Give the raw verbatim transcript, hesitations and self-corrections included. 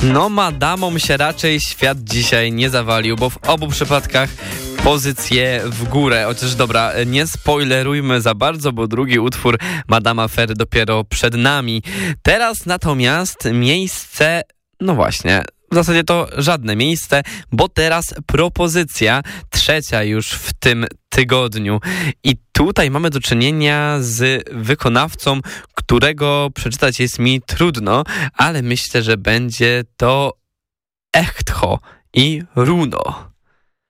No, Madamom się raczej świat dzisiaj nie zawalił, bo w obu przypadkach pozycje w górę. Chociaż dobra, nie spoilerujmy za bardzo, bo drugi utwór Madame Affair dopiero przed nami. Teraz natomiast miejsce, no właśnie, w zasadzie to żadne miejsce, bo teraz propozycja trzecia już w tym tygodniu. I tutaj mamy do czynienia z wykonawcą, którego przeczytać jest mi trudno, ale myślę, że będzie to Echtho i Runo.